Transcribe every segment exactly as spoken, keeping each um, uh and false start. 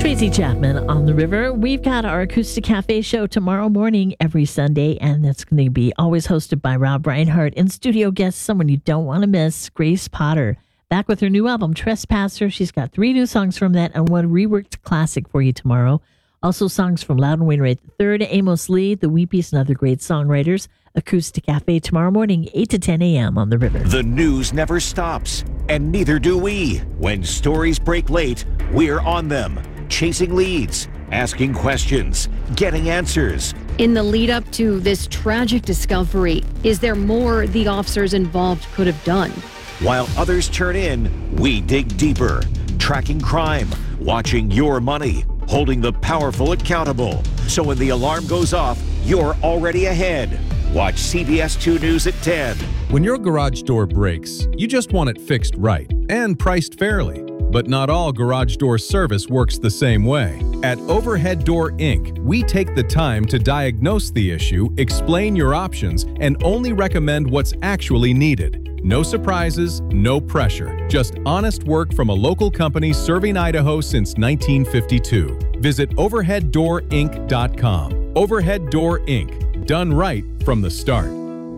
Tracy Chapman on the river. We've got our Acoustic Cafe show tomorrow morning every Sunday, and it's going to be always hosted by Rob Reinhardt. In studio guest, someone you don't want to miss, Grace Potter. Back with her new album, Trespasser. She's got three new songs from that and one reworked classic for you tomorrow. Also songs from Loudon Wainwright the third, Amos Lee, The Weepies, and other great songwriters. Acoustic Cafe tomorrow morning, eight to ten a.m. on the river. The news never stops, and neither do we. When stories break late, we're on them, chasing leads, asking questions, getting answers. In the lead up to this tragic discovery, is there more the officers involved could have done? While others turn in, we dig deeper, tracking crime, watching your money, holding the powerful accountable. So when the alarm goes off, you're already ahead. Watch C B S two News at ten. When your garage door breaks, you just want it fixed right and priced fairly. But not all garage door service works the same way. At Overhead Door Incorporated, we take the time to diagnose the issue, explain your options, and only recommend what's actually needed. No surprises, no pressure. Just honest work from a local company serving Idaho since nineteen fifty-two. Visit overhead door inc dot com. Overhead Door Incorporated. Done right from the start.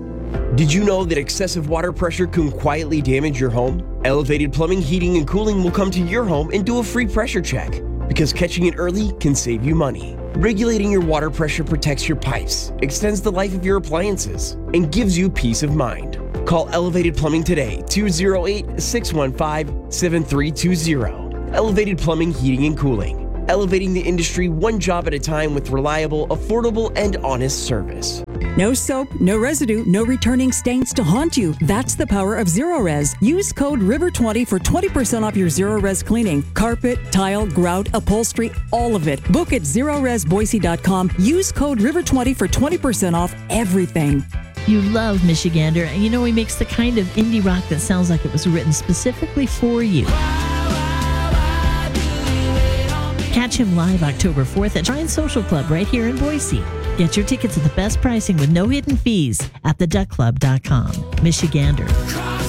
Did you know that excessive water pressure can quietly damage your home? Elevated Plumbing, Heating, and Cooling will come to your home and do a free pressure check, because catching it early can save you money. Regulating your water pressure protects your pipes, extends the life of your appliances, and gives you peace of mind. Call Elevated Plumbing today, two oh eight, six one five, seven three two oh. Elevated Plumbing, Heating, and Cooling. Elevating the industry one job at a time with reliable, affordable, and honest service. No soap, no residue, no returning stains to haunt you. That's the power of Zero-Res. Use code river twenty for twenty percent off your Zero-Res cleaning. Carpet, tile, grout, upholstery, all of it. Book at zero res boise dot com. Use code river twenty for twenty percent off everything. You love Michigander, and you know he makes the kind of indie rock that sounds like it was written specifically for you. Catch him live October fourth at Giant Social Club right here in Boise. Get your tickets at the best pricing with no hidden fees at the duck club dot com. Michigander.